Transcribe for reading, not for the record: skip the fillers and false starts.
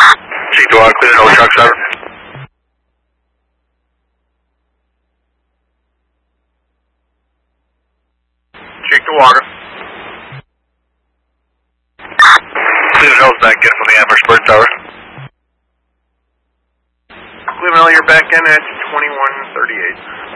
Cheek to clear, no trucks, over. Cheek to water. Cleveland Hill's back in from the Amherst Bird Tower. Cleveland Hill, you're back in at 2138.